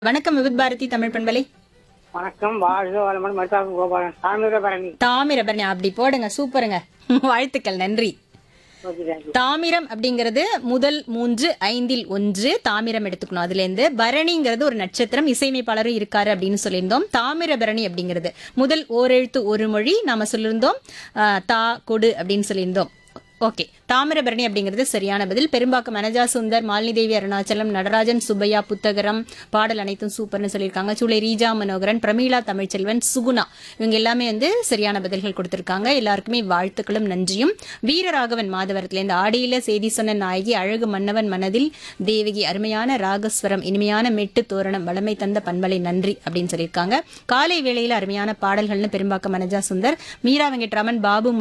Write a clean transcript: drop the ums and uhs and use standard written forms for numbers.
வணக்கம் விவித் பாரதி தமிழ் பண்பலை. வணக்கம். வாழ்க வளமுடன். மருத்துவ கோபாலன் தாமிரபரணி. தாமிரபரணி அப்படி போடுங்க, சூப்பருங்க. வாழ்த்துக்கள், நன்றி. தாமிரம் அப்படிங்கிறது முதல் 3 5ல் 1 தாமிரம் எடுத்துக்கணும். அதுல இருந்து பரணிங்கிறது ஒரு நட்சத்திரம், இசையமைப்பாளரும் இருக்காரு அப்படின்னு சொல்லியிருந்தோம். தாமிரபரணி அப்படிங்கிறது முதல் ஓரெழுத்து ஒரு மொழி நாம சொல்லியிருந்தோம். தா கொடு அப்படின்னு சொல்லியிருந்தோம். ஓகே, தாமிரபரணி அப்படிங்கிறது சரியான பதில். பெரும்பாக்கம் அனஜா சுந்தர், மாலினி தேவி அருணாச்சலம், நடராஜன் சுப்பையா, புத்தகரம் பாடல் அனைத்தும் சூப்பர்னு சொல்லியிருக்காங்க. சூளை ரீஜா மனோகரன், பிரமீளா தமிழ்ச்செல்வன், சுகுணா இவங்க எல்லாமே சரியான பதில்கள் கொடுத்திருக்காங்க. எல்லாருக்குமே வாழ்த்துக்களும் நன்றியும். வீரராகவன் மாதவரத்திலேருந்து ஆடியில செய்தி சொன்ன நாயகி, அழகு மன்னவன் மனதில் தேவகி, அருமையான ராகஸ்வரம், இனிமையான மெட்டு தோரணம், வளமை தந்த பண்பலை நன்றி அப்படின்னு சொல்லியிருக்காங்க. காலை வேளையில அருமையான பாடல்கள்னு பெரும்பாக்கம் அனஜா சுந்தர், மீரா வெங்கட்ராமன், பாபு